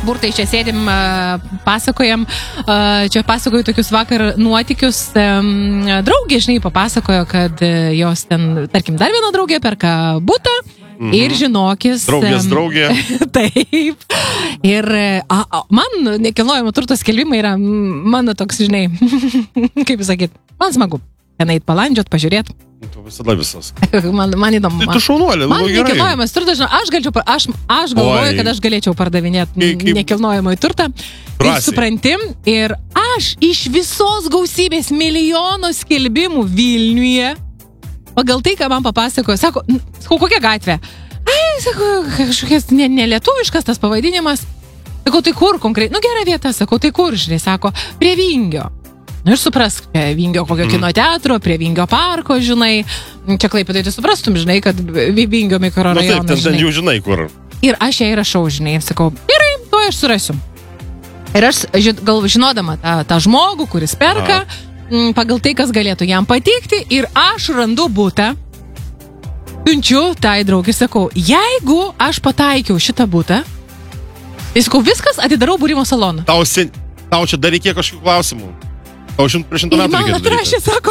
burtai čia sėdim, pasakojam, čia pasakoju tokius vakar nuotykius. Draugė, žinai, papasakojo, kad jos ten, tarkim, dar viena draugė perka butą. Ir žinokis... Draugės draugė. Taip. Ir man nekilnojamo turto skelbimai yra mano toks, žinai, kaip sakyt, man smagu. Ten eit palandžiot, pažiūrėt. Tu visada visas. Man įdomu. Tu šaunuolė, man nekilnojamas turtas, aš galvoju, kad aš galėčiau pardavinėti nekilnojamąjį turtą. Ir suprantim, ir aš iš visos gausybės milijono skelbimų Vilniuje, pagal tai, ką man papasakojo, sako, kokia gatvė? Sako, kažkokias nelietuviškas tas pavadinimas. Sakau, tai kur konkrečiai? Gera vieta, sakau, tai kur, žinai, sako, prie Vingio. Ir suprask, prie Vingio kokio kino teatro, prie Vingio parko, žinai. Čia Klaipėdoj tu suprastum, žinai, kad Vingio mikrorajonas. Taip, ten jau žinai, kur. Ir aš jai rašau, žinai, sakau, gerai, to aš surasiu. Ir aš žinodama tą žmogų, kuris perka, pagal tai, kas galėtų jam patikti, ir aš randu butą, siunčiu tai draugį, sakau, jeigu aš pataikiau šitą butą, tai sakau, viskas, atidarau būrimo saloną. Tau čia dar reikėjo kažkokių klausimų. Tau prieš 100 metų reikėjo daryti. Ir man atrašė, sako,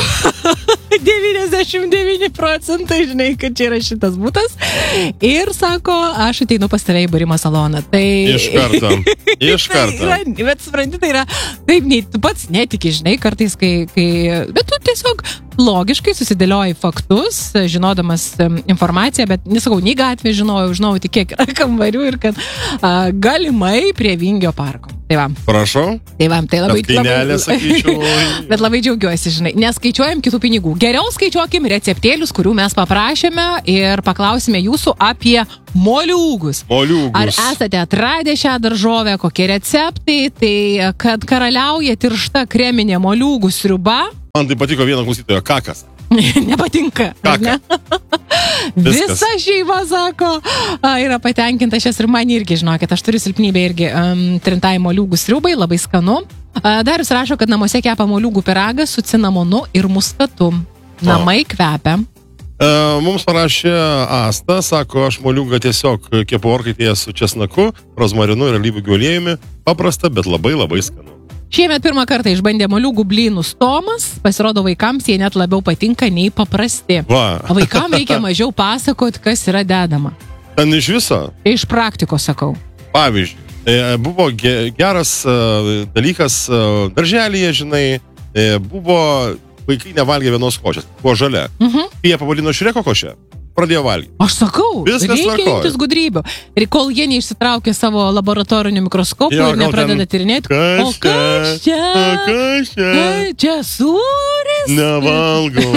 99%, žinai, kad čia yra šitas butas. Ir sako, aš ateinu pas tave į būrimo saloną. Tai... Iš karto. Bet supranti, tai yra, taip, tu pats netiki, žinai, kartais, bet tu tiesiog logiškai susidėlioji faktus, žinodamas informaciją, bet nesakau, nei gatvė žinojau tik kiek yra kambarių ir kad galimai prie Vingio parko. Tai va. Prašau. Tai va, tai labai... Kainelė, sakyčiau. Bet labai džiaugiuosi, žinai. Neskaičiuojam kitų pinigų. Geriau skaičiuokim receptėlius, kurių mes paprašėme ir paklausime jūsų apie moliūgus. Ar esate atradę šią daržovę, kokie receptai, tai kad karaliauja tiršta kreminė moliūgų sriuba. Man tai patiko vieno klausytojo, kakas. Nepatinka. Kaka. Visa šeima, sako, yra patenkinta šias ir man irgi, žinokit, aš turiu silpnybę irgi trintai moliūgų sriubai, labai skanu. Darius rašo, kad namuose kepa moliūgų pyragą su cinamonu ir muskatu. Namai kvepia. Mums parašė Asta, sako, aš moliūgą tiesiog kepu orkaitėje su česnaku, rozmarinu ir alyvuogių aliejumi. Paprasta, bet labai labai skanu. Šiemet pirmą kartą išbandė moliūgų blynus Tomas, pasirodo vaikams jie net labiau patinka nei paprasti. Vaikams reikia mažiau pasakoti, kas yra dedama. Ten iš viso? Iš praktikos sakau. Pavyzdžiui, buvo geras dalykas darželyje, žinai, buvo vaikai nevalgė vienos košės, buvo žalia. Jie pavadino Šreko košę. Pradėjo valgyti. Aš sakau, reikia imtis gudrybių. Ir kol jie neišsitraukė savo laboratorinių mikroskopų ir nepradeda tyrinėti, o kas čia? Čia sūris? Nevalgau.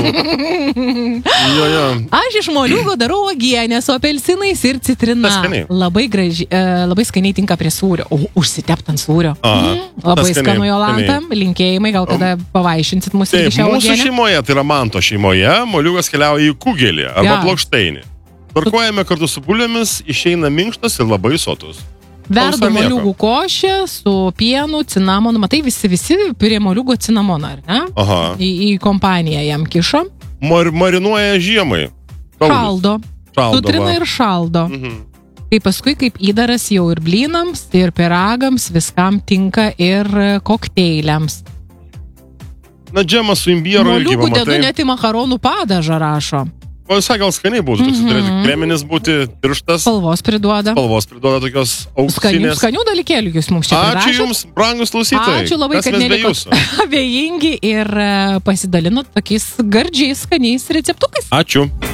Aš iš moliūgo darau uogienę su apelsinais ir citrina. Labai skaniai tinka prie sūrio. Užsitept ant sūrio. Labai skanu, Jolanta. Linkėjimai, gal kada pavaišinsit mūsų į šią uogienę. Mūsų šeimoje, tai yra Manto šeimoje, moliūgas keliauja į kugelį arba plokštelį. Tarkuojame kartu su bulėmis, išeina minkštas ir labai sotus. Verda moliūgų košė su pienu, cinamonu. Matai, visi prie moliūgo cinamoną, ar ne? Aha. Į kompaniją jam kišo. Marinuoja žiemai. Šaldo. Sutrina ir šaldo. Tai paskui kaip įdaras jau ir blynams, ir pyragams, viskam tinka ir kokteiliams. Na, džemas su imbieru irgi pamatai. Moliūgų dedu net į makaronų padažą rašo. O visai gal skaniai būtų, toks turėtų kreminis būti, tirštas. Spalvos priduoda tokios auksinės. Skanių dalykėlių jūs mums čia prirašot. Ačiū jums, brangus klausytojai. Ačiū labai, kad nelikot abejingi ir pasidalinot tokiais gardžiais, skaniais receptukais. Ačiū.